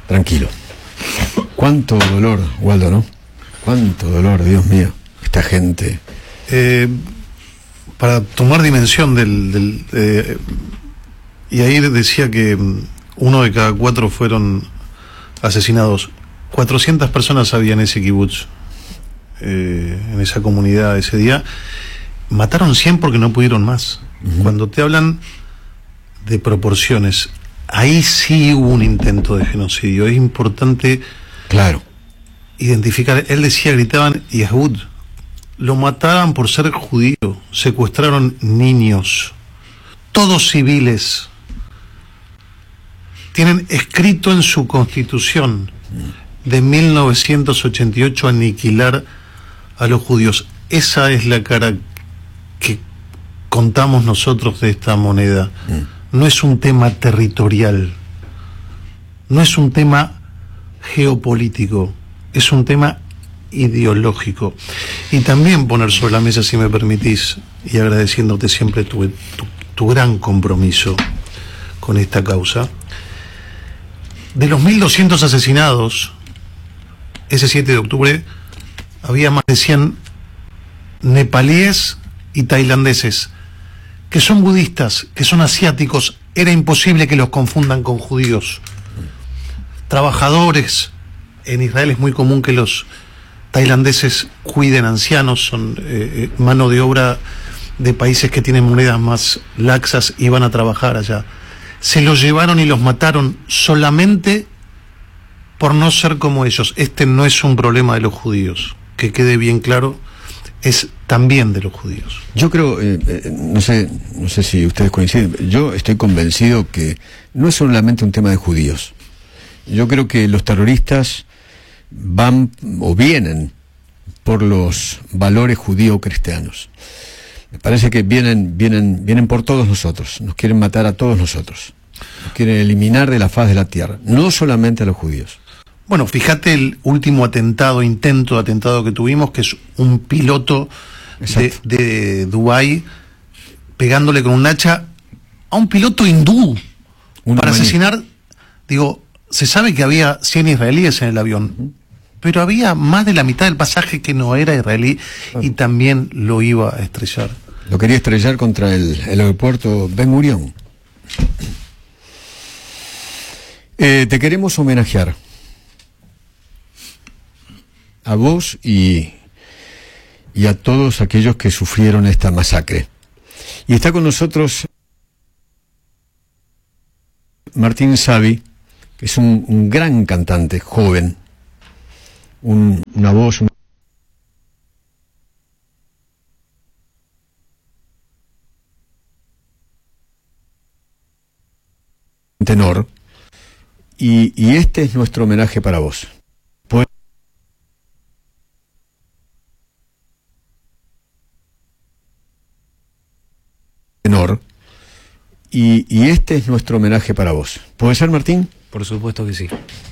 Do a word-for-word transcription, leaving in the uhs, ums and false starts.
tranquilo. Cuánto dolor, Waldo, ¿no? Cuánto dolor, Dios mío, esta gente. Eh, para tomar dimensión del... del eh, y ahí decía que uno de cada cuatro fueron asesinados. cuatrocientas personas había en ese kibutz, eh, en esa comunidad ese día. Mataron cien porque no pudieron más. Uh-huh. Cuando te hablan de proporciones, ahí sí hubo un intento de genocidio. Es importante, claro, identificar. Él decía, gritaban Yehud, lo mataban por ser judío, secuestraron niños, todos civiles. Tienen escrito en su constitución de mil novecientos ochenta y ocho aniquilar a los judíos. Esa es la cara que contamos nosotros de esta moneda. No es un tema territorial, no es un tema geopolítico, es un tema ideológico. Y también poner sobre la mesa, si me permitís, y agradeciéndote siempre tu, tu, tu gran compromiso con esta causa. De los mil doscientos asesinados ese siete de octubre, había más de cien nepalíes y tailandeses, que son budistas, que son asiáticos. Era imposible que los confundan con judíos. Trabajadores. En Israel es muy común que los tailandeses cuiden ancianos, son eh, mano de obra de países que tienen monedas más laxas y van a trabajar allá. Se los llevaron y los mataron solamente por no ser como ellos. Este no es un problema de los judíos, que quede bien claro, es también de los judíos. Yo creo, eh, eh, no sé, no sé si ustedes coinciden, yo estoy convencido que no es solamente un tema de judíos. Yo creo que los terroristas van o vienen por los valores judío-cristianos. Me parece que vienen, vienen, vienen por todos nosotros, nos quieren matar a todos nosotros, nos quieren eliminar de la faz de la tierra, no solamente a los judíos. Bueno, fíjate el último atentado, intento de atentado que tuvimos, que es un piloto de, de Dubái pegándole con un hacha a un piloto hindú un para maní. asesinar. Digo, se sabe que había cien israelíes en el avión, uh-huh. pero había más de la mitad del pasaje que no era israelí, claro. y también lo iba a estrellar. Lo quería estrellar contra el, el aeropuerto Ben Gurión. Eh, te queremos homenajear a vos y, y a todos aquellos que sufrieron esta masacre. Y está con nosotros Martín Savi, que es un, un gran cantante, joven, un, una voz, un tenor, y, y este es nuestro homenaje para vos. Tenor, y, y este es nuestro homenaje para vos. ¿Puede ser, Martín? Por supuesto que sí.